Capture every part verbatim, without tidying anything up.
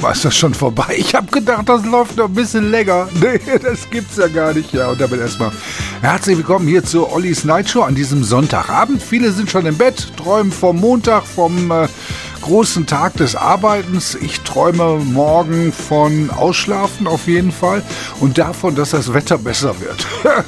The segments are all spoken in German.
mal, ist das schon vorbei? Ich habe gedacht, das läuft noch ein bisschen länger. Nee, das gibt's ja gar nicht. Ja, und damit erstmal herzlich willkommen hier zur Ollis Night Show an diesem Sonntagabend. Viele sind schon im Bett, träumen vom Montag, vom äh, großen Tag des Arbeitens. Ich träume morgen von Ausschlafen auf jeden Fall und davon, dass das Wetter besser wird.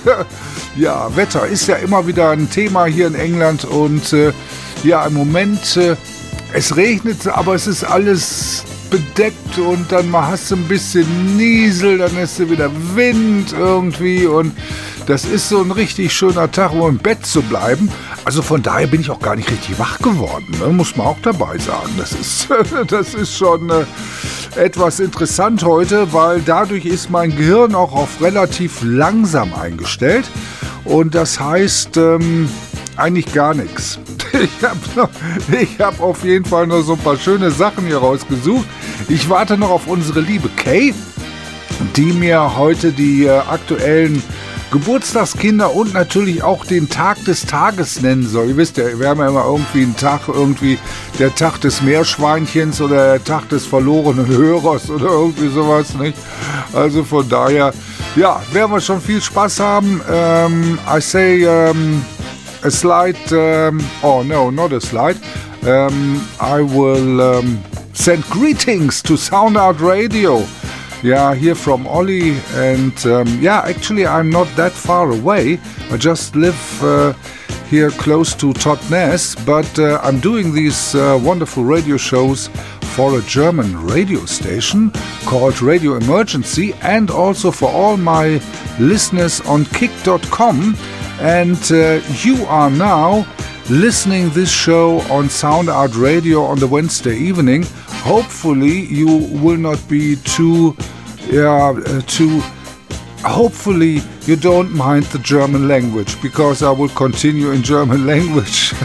Ja, Wetter ist ja immer wieder ein Thema hier in England und äh, ja, im Moment, äh, es regnet, aber es ist alles bedeckt und dann mal hast du ein bisschen Niesel, dann ist wieder Wind irgendwie und das ist so ein richtig schöner Tag, um im Bett zu bleiben. Also von daher bin ich auch gar nicht richtig wach geworden, ne? Muss man auch dabei sagen. Das ist, das ist schon äh, etwas interessant heute, weil dadurch ist mein Gehirn auch auf relativ langsam eingestellt und das heißt ähm, eigentlich gar nichts. Ich habe ich hab auf jeden Fall noch so ein paar schöne Sachen hier rausgesucht. Ich warte noch auf unsere liebe Kay, die mir heute die äh, aktuellen Geburtstagskinder und natürlich auch den Tag des Tages nennen soll. Ihr wisst ja, wir haben ja immer irgendwie einen Tag, irgendwie der Tag des Meerschweinchens oder der Tag des verlorenen Hörers oder irgendwie sowas, nicht? Also von daher, ja, werden wir schon viel Spaß haben. Um, I say um, a slide, um, oh no, not a slide. Um, I will um, send greetings to Sound Out Radio. Yeah, here from Ollie, and um, yeah, actually I'm not that far away. I just live uh, here close to Totnes, but uh, I'm doing these uh, wonderful radio shows for a German radio station called Radio Emergency, and also for all my listeners on kick dot com. And uh, you are now listening this show on Sound Out Radio on the Wednesday evening. Hopefully you will not be too, yeah, uh, too, hopefully you don't mind the German language, because I will continue in German language.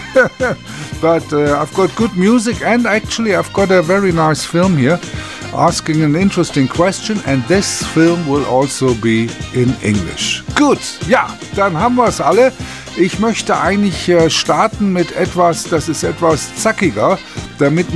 But uh, I've got good music, and actually I've got a very nice film here asking an interesting question, and this film will also be in English. Gut, ja, dann haben wir es alle. Ich möchte eigentlich äh, starten mit etwas, das ist etwas zackiger, damit